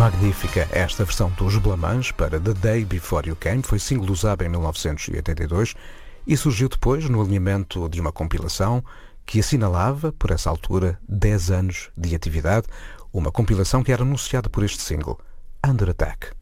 Magnífica esta versão dos Blamans para The Day Before You Came, foi single usado em 1982 e surgiu depois no alinhamento de uma compilação que assinalava, por essa altura, 10 anos de atividade, uma compilação que era anunciada por este single, Under Attack.